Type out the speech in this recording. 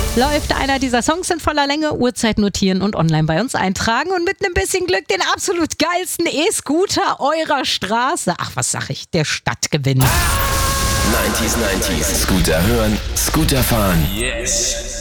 Läuft einer dieser Songs in voller Länge, Uhrzeit notieren und online bei uns eintragen und mit einem bisschen Glück den absolut geilsten E-Scooter eurer Straße, ach was sag ich, der Stadt gewinnen. 90s. Scooter hören, Scooter fahren. Yes.